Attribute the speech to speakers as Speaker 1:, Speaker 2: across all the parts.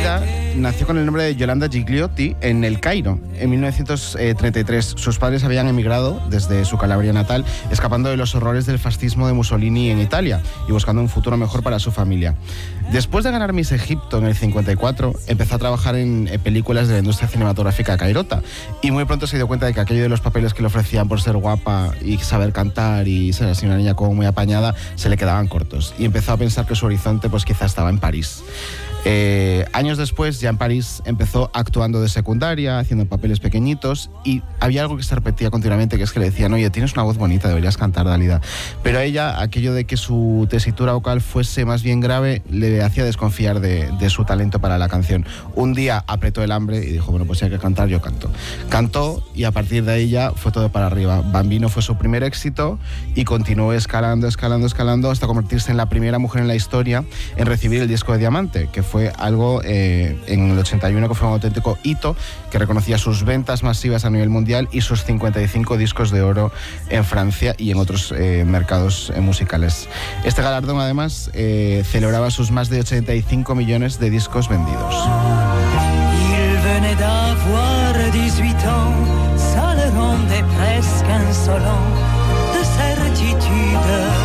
Speaker 1: Dalida nació con el nombre de Yolanda Gigliotti en El Cairo. En 1933 sus padres habían emigrado desde su Calabria natal, escapando de los horrores del fascismo de Mussolini en Italia y buscando un futuro mejor para su familia. Después de ganar Miss Egipto en el 54, empezó a trabajar en películas de la industria cinematográfica cairota y muy pronto se dio cuenta de que aquello de los papeles que le ofrecían por ser guapa y saber cantar y ser así una niña como muy apañada se le quedaban cortos y empezó a pensar que su horizonte pues quizá estaba en París. Años después, ya en París, empezó actuando de secundaria, haciendo papeles pequeñitos, y había algo que se repetía continuamente, que es que le decían: oye, tienes una voz bonita, deberías cantar, Dalida. Pero a ella, aquello de que su tesitura vocal fuese más bien grave, le hacía desconfiar de su talento para la canción. Un día apretó el hambre y dijo: bueno, pues si hay que cantar, yo canto. Cantó y a partir de ahí ya fue todo para arriba. Bambino fue su primer éxito y continuó escalando hasta convertirse en la primera mujer en la historia en recibir el disco de diamante, que fue algo en el 81 que fue un auténtico hito, que reconocía sus ventas masivas a nivel mundial y sus 55 discos de oro en Francia y en otros mercados musicales. Este galardón además celebraba sus más de 85 millones de discos vendidos.
Speaker 2: Il venait d'avoir 18 ans, ça le rendait presque insolent de certitude.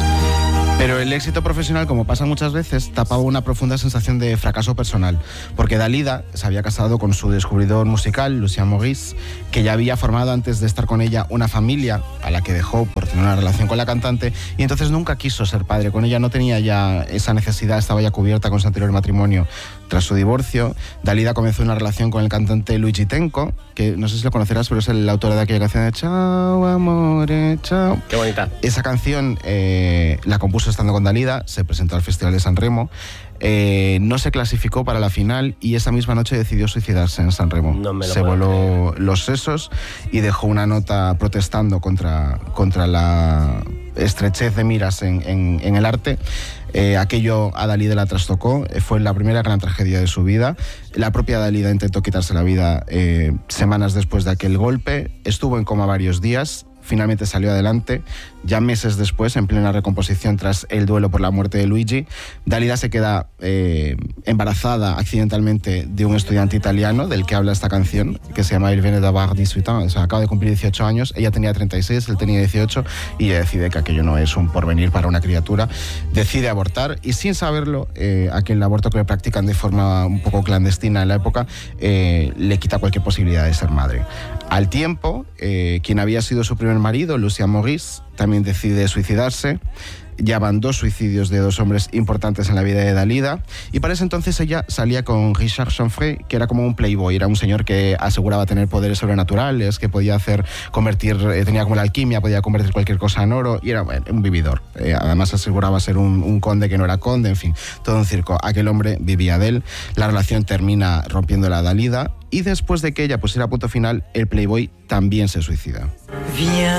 Speaker 1: Pero el éxito profesional, como pasa muchas veces, tapaba una profunda sensación de fracaso personal, porque Dalida se había casado con su descubridor musical, Lucien Maurice, que ya había formado antes de estar con ella una familia a la que dejó por tener una relación con la cantante, y entonces nunca quiso ser padre. Con ella no tenía ya esa necesidad, estaba ya cubierta con su anterior matrimonio. Tras su divorcio, Dalida comenzó una relación con el cantante Luigi Tenco, que no sé si lo conocerás, pero es el autor de aquella canción de Chao, amore, chao.
Speaker 3: Qué bonita.
Speaker 1: Esa canción la compuso estando con Dalida, se presentó al Festival de San Remo, no se clasificó para la final y esa misma noche decidió suicidarse en San Remo.
Speaker 3: No me lo
Speaker 1: se
Speaker 3: puedo
Speaker 1: voló los sesos y dejó una nota protestando contra la estrechez de miras en el arte. Aquello a Dalida la trastocó, fue la primera gran tragedia de su vida. La propia Dalida intentó quitarse la vida semanas después de aquel golpe, estuvo en coma varios días. Finalmente salió adelante. Ya meses después, en plena recomposición tras el duelo por la muerte de Luigi, Dalida se queda embarazada accidentalmente de un estudiante italiano del que habla esta canción, que se llama Il venait d'avoir 18 ans, o sea, acaba de cumplir 18 años, ella tenía 36, él tenía 18, y ella decide que aquello no es un porvenir para una criatura, decide abortar, y sin saberlo, aquel aborto que le practican de forma un poco clandestina en la época, le quita cualquier posibilidad de ser madre. Al tiempo, quien había sido su primer marido, Lucien Maurice, también decide suicidarse. Ya van 2 suicidios de 2 hombres importantes en la vida de Dalida, y para ese entonces ella salía con Richard Chanfray, que era como un playboy, era un señor que aseguraba tener poderes sobrenaturales, que podía tenía como la alquimia, podía convertir cualquier cosa en oro, y era un vividor. Además aseguraba ser un conde que no era conde, en fin, todo un circo. Aquel hombre vivía de él, la relación termina rompiéndola a Dalida, y después de que ella pusiera punto final, el playboy también se suicida.